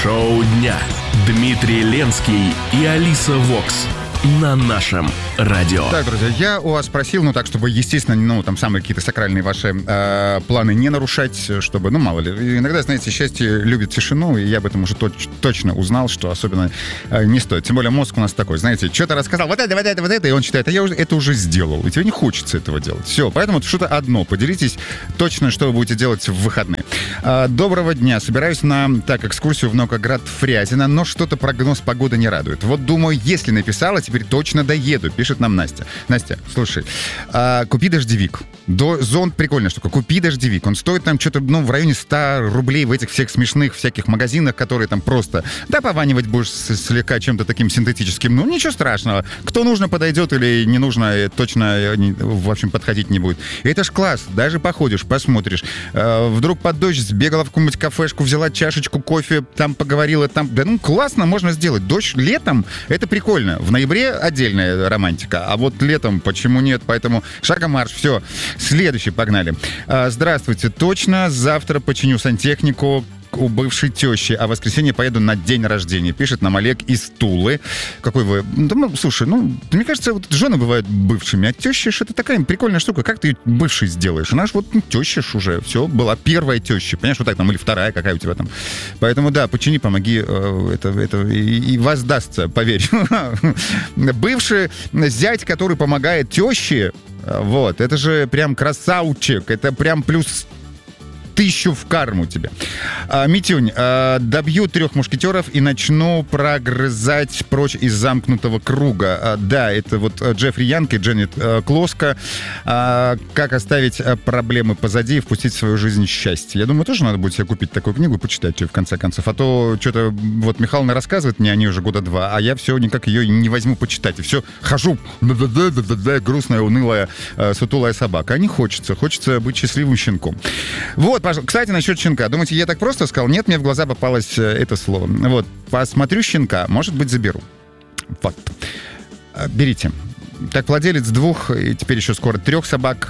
Шоу дня. Дмитрий Ленский и Алиса Вокс на нашем радио. Так, друзья, я у вас спросил, так, чтобы, естественно, там самые какие-то сакральные ваши планы не нарушать, чтобы, мало ли. Иногда, знаете, счастье любит тишину, и я об этом уже точно узнал, что особенно не стоит. Тем более мозг у нас такой, знаете, что-то рассказал, вот это, и он считает, я это уже сделал, и тебе не хочется этого делать. Все, поэтому что-то одно. Поделитесь точно, что вы будете делать в выходные. Доброго дня. Собираюсь на, экскурсию в Новгород-Фрязино, но что-то прогноз погоды не радует. Вот думаю, если написала, теперь точно доеду, пишет нам Настя. Настя, слушай, купи дождевик. Зонт прикольная штука. Купи дождевик. Он стоит там что-то, в районе 100 рублей в этих всех смешных всяких магазинах, которые там просто, пованивать будешь слегка чем-то таким синтетическим. Ничего страшного. Кто нужно, подойдет, или не нужно, точно, в общем, подходить не будет. Это ж класс. Даже походишь, посмотришь. Вдруг под дождь сбегала в какую-нибудь кафешку, взяла чашечку кофе, там поговорила, там... классно можно сделать. Дождь летом, это прикольно. В ноябре отдельная романтика, а вот летом почему нет? Поэтому шагом марш. Все. Следующий, погнали. Здравствуйте. Точно завтра починю сантехнику у бывшей тещи, а в воскресенье поеду на день рождения. Пишет нам Олег из Тулы. Какой вы... слушай, мне кажется, вот жены бывают бывшими, а теща это такая прикольная штука. Как ты бывшей сделаешь? Она ж теща уже, все, была первая теща, понимаешь, или вторая, какая у тебя там. Поэтому, почини, помоги, это и воздастся, поверь. Бывший зять, который помогает теще, это же прям красавчик, это прям плюс 1000 в карму тебе. Митюнь, добью 3 мушкетеров и начну прогрызать прочь из замкнутого круга. Это Джеффри Янг и Дженнет Клоска. Как оставить проблемы позади и впустить в свою жизнь счастье. Я думаю, тоже надо будет себе купить такую книгу и почитать ее, в конце концов. А то что-то Михайловна рассказывает мне о ней уже года 2, а я все никак ее не возьму почитать. И все хожу, грустная, унылая, сутулая собака. А не хочется. Хочется быть счастливым щенком. Кстати, насчет щенка. Думаете, я так просто сказал? Нет, мне в глаза попалось это слово. Посмотрю щенка, может быть, заберу. Берите. Так, владелец 2, и теперь еще скоро 3 собак.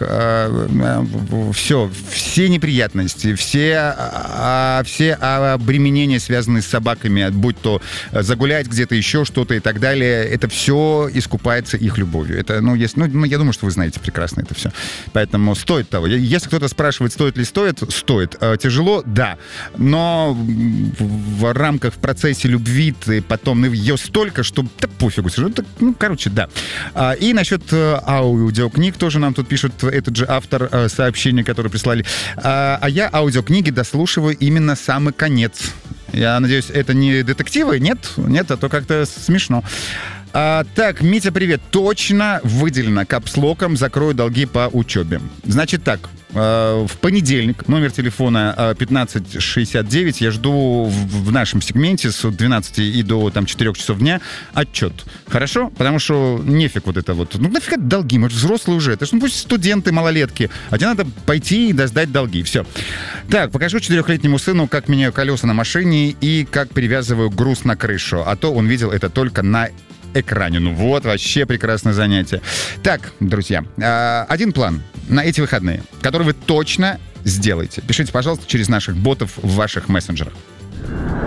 Все неприятности, все обременения, связанные с собаками, будь то загулять где-то, еще что-то и так далее, это все искупается их любовью. Это, я думаю, что вы знаете прекрасно это все. Поэтому стоит того. Если кто-то спрашивает, стоит ли, стоит. Тяжело, да. Но в рамках, в процессе любви ты потом ее столько, что пофигу. Да. И насчет аудиокниг тоже нам тут пишет этот же автор сообщения, которое прислали. А я аудиокниги дослушиваю именно самый конец. Я надеюсь, это не детективы? Нет, а то как-то смешно. Так, Митя, привет. Точно выделено капслоком, закрою долги по учебе. Значит так, в понедельник, номер телефона 1569, я жду в нашем сегменте с 12 и до 4 часов дня отчет. Хорошо? Потому что нефиг это. Нафига долги? Мы же взрослые уже. Это же пусть студенты, малолетки. А тебе надо пойти и сдать долги. Все. Так, покажу 4-летнему сыну, как меняю колеса на машине и как перевязываю груз на крышу. А то он видел это только на экране. Вообще прекрасное занятие. Так, друзья, один план на эти выходные, который вы точно сделаете. Пишите, пожалуйста, через наших ботов в ваших мессенджерах.